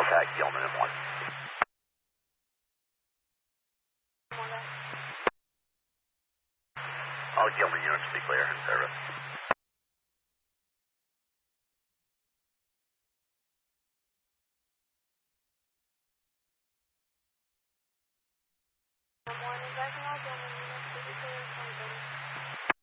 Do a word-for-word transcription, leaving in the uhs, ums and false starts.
Contact Gilman M one. All Gilman units be clear in service. Good morning, guys. All Gilman units be clear in service.